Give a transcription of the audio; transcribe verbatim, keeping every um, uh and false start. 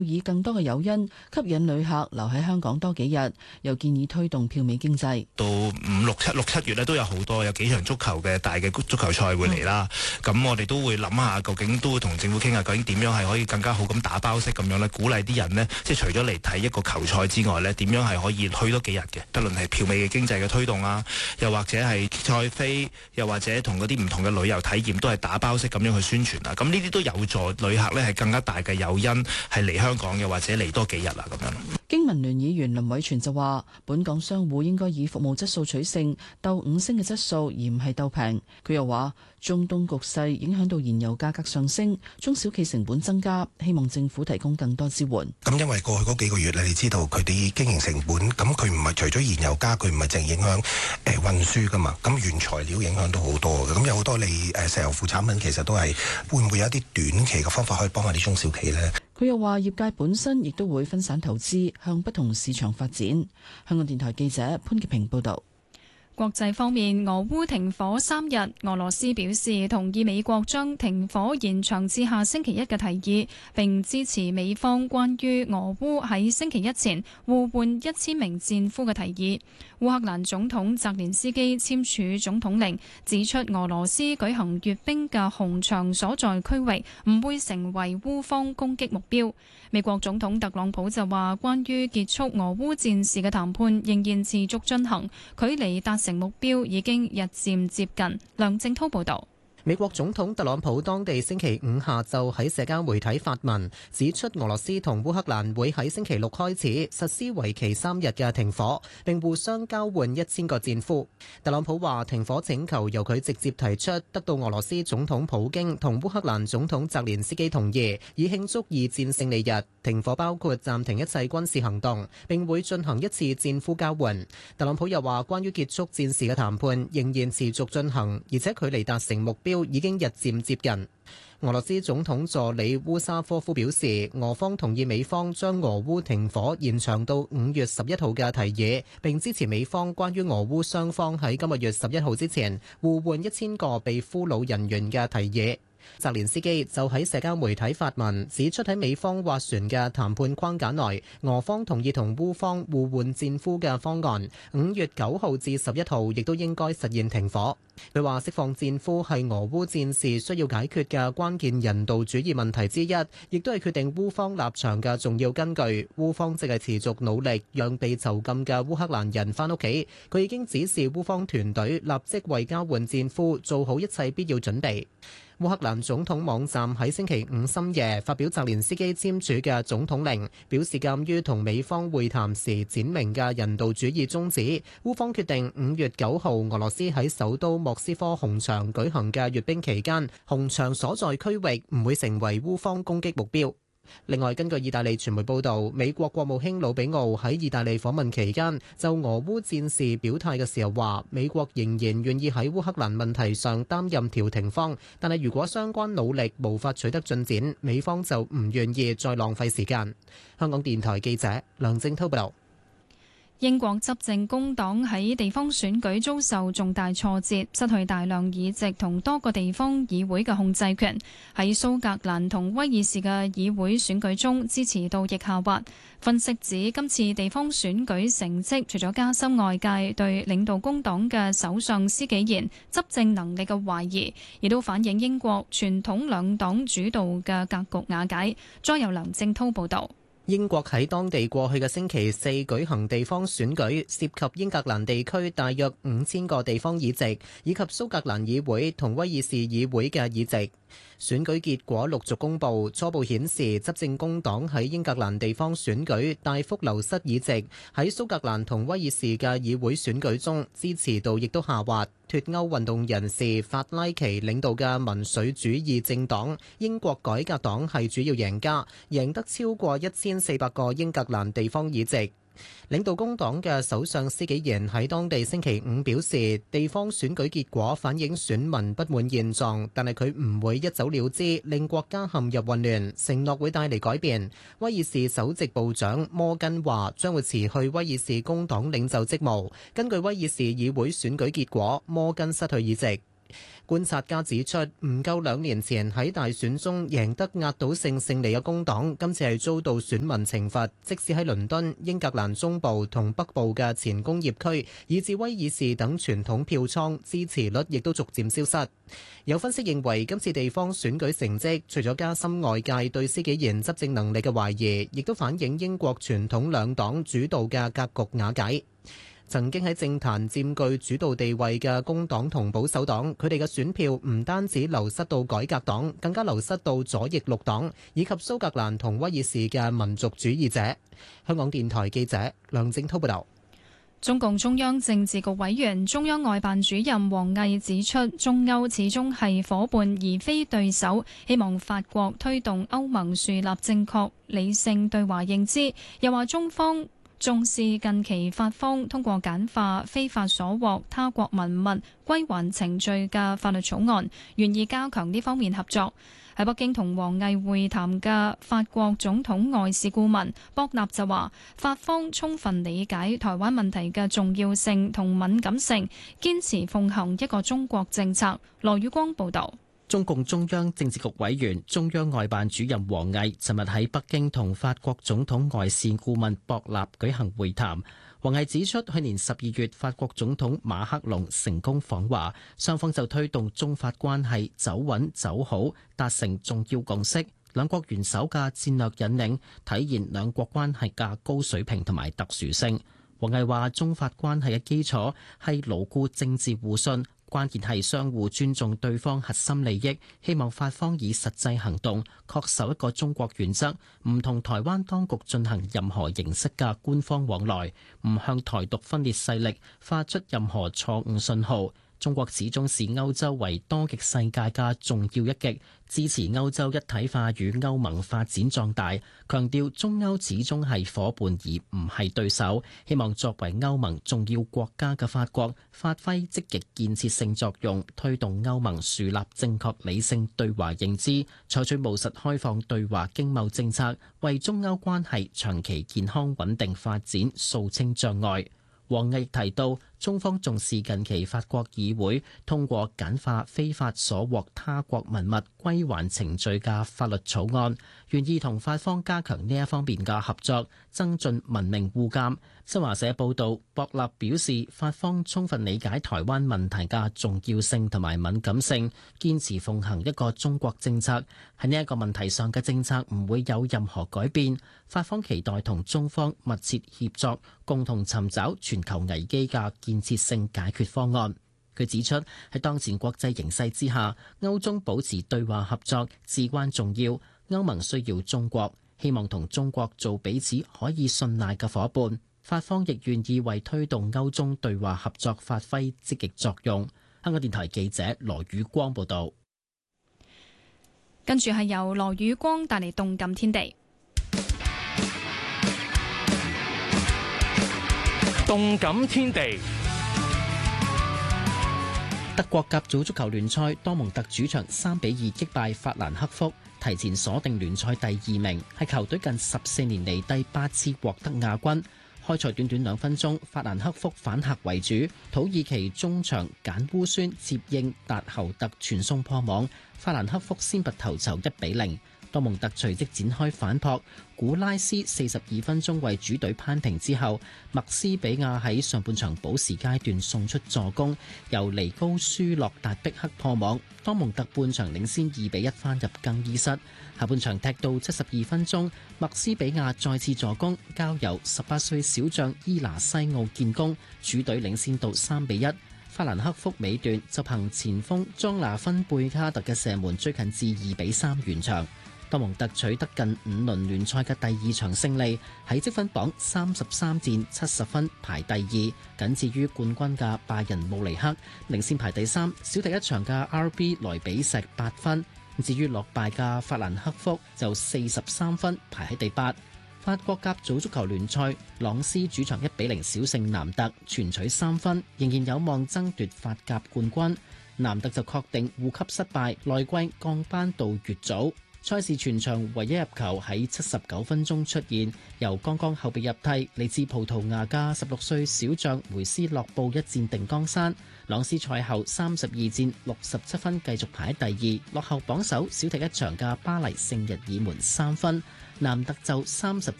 以更多嘅誘因吸引旅客留喺香港多幾日，又建議推動票尾經濟。 到五六七六七月咧都有好多有幾場足球嘅大嘅足球賽會嚟啦。咁、嗯、我哋都會諗下，究竟都會同政府傾下，究竟點樣係可以更加好咁打包式咁樣咧，鼓勵啲人呢，即係除咗嚟睇一個球賽之外呢，點樣係可以去多幾日嘅？不論係票尾嘅經濟嘅推動啊，又或者係賽飛，又或者同嗰啲唔同嘅旅遊體驗都係打包式咁樣去宣傳啊。咁呢啲都有助旅客呢係更加大嘅誘因係嚟香港嘅，或者嚟多幾日啦咁樣。 經民聯議員林偉全就話，本港商戶應該以服務質素取勝，鬥五星嘅質素，而唔係鬥平。佢又話，中東局勢影響到燃油價格上升，中小企成本增加，希望政府提供更多支援。 咁因為過去嗰幾個月咧，你知道佢哋經營成本，咁佢唔係除咗燃油加，佢唔係淨影響誒運輸噶嘛，咁原材料影響都好多嘅。咁有好多你誒石油副產品，其實都係會唔會有一啲短期嘅方法可以幫下啲中小企呢？ 佢又話，業界本身亦都會分散投資，向不同市場發展。香港電台記者潘潔平報導。 國際方面，俄烏停火三日，俄羅斯表示同意美國將停火延長至下星期一嘅提議，並支持美方關於俄烏喺星期一前互換一千名戰俘嘅提議。烏克蘭總統澤連斯基簽署總統令，指出俄羅斯舉行閱兵嘅紅場所在區域唔會成為烏方攻擊目標。美國總統特朗普就話，關於結束俄烏戰事嘅談判仍然持續進行，距離達成目標已經日漸接近。梁正滔報導。 美國總統特朗普當地星期五下晝喺社交媒體發文，指出俄羅斯同烏克蘭會喺星期六開始實施為期三日嘅停火，並互相交換一千個戰俘。特朗普話停火請求由佢直接提出，得到俄羅斯總統普京同烏克蘭總統澤連斯基同意，以慶祝二戰勝利日。停火包括暫停一切軍事行動，並會進行一次戰俘交換。特朗普又話，關於結束戰事嘅談判仍然持續進行，而且距離達成目標已經日漸接近。俄羅斯總統助理烏沙科夫表示，俄方同意美方將俄烏停火延長到五月十一號嘅提議，並支持美方關於俄烏雙方喺今個月十一號之前互換一千個被俘虜人員嘅提議。澤連斯基就喺社交媒體發文，指出喺美方斡旋嘅談判框架內，俄方同意同烏方互換戰俘嘅方案，五月九號至十一號亦都應該實現停火。佢話釋放戰俘係俄烏戰事需要解決嘅關鍵人道主義問題之一，亦都係決定烏方立場嘅重要根據。烏方正係持續努力讓被囚禁嘅烏克蘭人返屋企。佢已經指示烏方團隊立即為交換戰俘做好一切必要準備。烏克蘭總統網站喺星期五深夜發表澤連斯基簽署嘅總統令，表示鑑於同美方會談時闡明嘅人道主義宗旨，烏方決定五月九號俄羅斯喺首都莫斯科紅場舉行嘅閱兵期間，紅場所在區域唔會成為烏方攻擊目標。另外，根據意大利傳媒報導，美國國務卿魯比奧喺意大利訪問期間，就俄烏戰事表態嘅時候話，美國仍然願意喺烏克蘭問題上擔任調停方，但係如果相關努力無法取得進展，美方就唔願意再浪費時間。香港電台記者梁正滔報導。 英國執政工黨喺地方選舉遭受重大挫折，失去大量議席同多個地方議會嘅控制權。喺蘇格蘭同威爾士嘅議會選舉中，支持度亦下滑。分析指今次地方選舉成績，除咗加深外界對領導工黨嘅首相施紀賢執政能力嘅懷疑，亦都反映英國傳統兩黨主導嘅格局瓦解。再由梁正滔報導。 英國喺當地過去嘅星期四舉行地方選舉，涉及英格蘭地區大約五千個地方議席，以及蘇格蘭議會同威爾士議會嘅議席。選舉結果陸續公布，初步顯示執政工黨喺英格蘭地方選舉大幅流失議席，喺蘇格蘭同威爾士嘅議會選舉中支持度亦都下滑。脫歐運動人士法拉奇領導嘅民粹主義政黨英國改革黨係主要贏家，贏得超過一千四百個英格蘭地方議席。領導工黨嘅首相施紀賢喺當地星期五表示，地方選舉結果反映選民不滿現狀，但係佢唔會一走了之，令國家陷入混亂，承諾會帶嚟改變。威爾士首席部長摩根話將會辭去威爾士工黨領袖職務。根據威爾士議會選舉結果，摩根失去議席。 觀察家指出，唔夠兩年前喺大選中贏得壓倒性勝利嘅工黨，今次係遭到選民懲罰。即使喺倫敦、英格蘭中部同北部嘅前工業區，以至威爾士等傳統票倉，支持率亦都逐漸消失。有分析認為，今次地方選舉成績，除咗加深外界對施紀賢執政能力嘅懷疑，亦都反映英國傳統兩黨主導嘅格局瓦解。曾經喺政壇佔據主導地位嘅工黨同保守黨，佢哋嘅選票唔單止流失到改革黨，更加流失到左翼綠黨以及蘇格蘭同威爾士嘅民族主義者。香港電台記者梁正滔報導。 中共中央政治局委員、中央外辦主任王毅指出，中歐始終係夥伴而非對手，希望法國推動歐盟樹立正確理性對華認知。又話中方重視近期法方通過簡化非法所獲他國文物歸還程序嘅法律草案，願意加強呢方面合作。喺北京同王毅會談嘅法國總統外事顧問博納就話，法方充分理解台灣問題嘅重要性同敏感性，堅持奉行一個中國政策。羅宇光報導。 中共中央政治局委員、中央外辦主任王毅尋日喺北京同法國總統外事顧問博納舉行會談。王毅指出，去年十二月法國總統馬克龍成功訪華，雙方就推動中法關係走穩走好達成重要共識。兩國元首嘅戰略引領體現兩國關係嘅高水平同埋特殊性。王毅話：中法關係嘅基礎係牢固政治互信，關鍵係相互尊重對方核心利益。希望法方以實際行動恪守一個中國原則，唔同台灣當局進行任何形式嘅官方往來，唔向台獨分裂勢力發出任何錯誤信號。中國始終視歐洲為多極世界嘅重要一極，支持歐洲一體化與歐盟發展壯大，強調中歐始終係夥伴而唔係對手。希望作為歐盟重要國家嘅法國發揮積極建設性作用，推動歐盟樹立正確理性對華認知，採取務實開放對華經貿政策，為中歐關係長期健康穩定發展掃清障礙。王毅提到，中方重視近期法國議會通過簡化非法所獲他國文物歸還程序嘅法律草案，願意同法方加強呢一方面嘅合作，增進文明互鑑。新華社報道，博納表示，法方充分理解台灣問題嘅重要性同埋敏感性，堅持奉行一個中國政策。喺呢一個問題上嘅政策唔會有任何改變。法方期待同中方密切協作，共同尋找全球危機嘅建設性解決方案。佢指出，喺當前國際形勢之下，歐中保持對話合作至關重要。歐盟需要中國，希望同中國做彼此可以信賴嘅夥伴。法方亦願意為推動歐中對話合作發揮積極作用。香港電台記者羅宇光報道。 跟住係由羅宇光帶嚟動感天地。 動感天地。 德國甲組足球聯賽，多蒙特主場三比二擊敗法蘭克福，提前鎖定聯賽第二名，係球隊近十四年嚟第八次獲得亞軍。開賽短短兩分鐘，法蘭克福反客為主，土耳其中場簡烏孫接應達侯特傳送破網，法蘭克福先拔頭籌一比零。多蒙特隨即展開反撲，古拉斯四十二分鐘為主隊扳平之後，麥斯比亞喺上半場補時階段送出助攻，由尼高舒洛達碧克破網，多蒙特半場領先二比一返入更衣室。下半場踢到七十二分鐘，麥斯比亞再次助攻，交由十八歲小將伊拿西奧建功，主隊領先到三比一。法蘭克福尾段就憑前鋒莊拿芬貝卡特嘅射門追近至二比三完場。多蒙特取得近五輪聯賽嘅第二場勝利，喺積分榜三十三戰七十分排第二，僅次於冠軍嘅拜仁慕尼黑，領先排第三，少踢一場嘅 R B 萊比錫八分。至於落敗嘅法蘭克福就四十三分排喺第八。法國甲組足球聯賽，朗斯主場一比零小勝南特，全取三分，仍然有望爭奪法甲冠軍。南特就確定護級失敗，來季降班到乙組。 賽事全場唯一入球喺七十九分鐘出現，由剛剛後備入替嚟自葡萄牙嘅十六歲小將梅斯洛布一戰定江山。朗斯賽後三十二戰六十七分，繼續排喺第二，落後榜首少踢一場嘅巴黎聖日耳門三分。南特就三十